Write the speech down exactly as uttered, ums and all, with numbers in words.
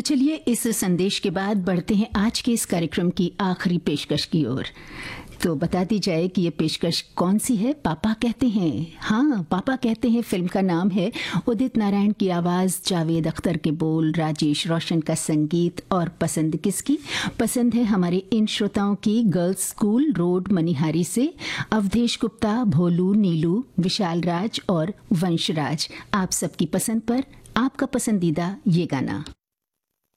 चलिए इस संदेश के बाद बढ़ते हैं आज के इस कार्यक्रम की आखिरी पेशकश की ओर। तो बता दी जाए कि ये पेशकश कौन सी है। पापा कहते हैं, हाँ पापा कहते हैं फिल्म का नाम है। उदित नारायण की आवाज़, जावेद अख्तर के बोल, राजेश रोशन का संगीत। और पसंद किसकी? पसंद है हमारे इन श्रोताओं की गर्ल्स स्कूल रोड मनिहारी से अवधेश गुप्ता, भोलू, नीलू, विशाल राज और वंशराज। आप सबकी पसंद पर आपका पसंदीदा ये गाना।